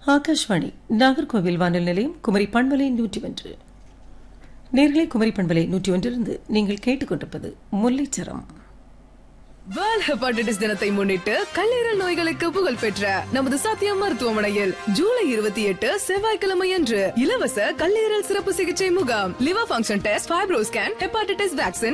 ஆகாஷ்வாணி நாகர்கோவில் வானொலி நிலையம் குமரி பண்பலை 101. நேர்களை குமரி பண்பலை 101 நீங்கள் கேட்டுக்கொண்டிருப்பது முல்லைச்சரம். வேர்ல்ட் ஹெப்பாடைட்டிஸ் தினத்தை முன்னிட்டு கல்லீரல் நோய்களுக்கு புகழ் பெற்ற நமது சத்தியம் மருத்துவமனையில் ஜூலை 28 செவ்வாய்க்கிழமை அன்று இலவச கல்லீரல் சிறப்பு சிகிச்சை முகாம். Liver function test, fibro scan, hepatitis vaccine,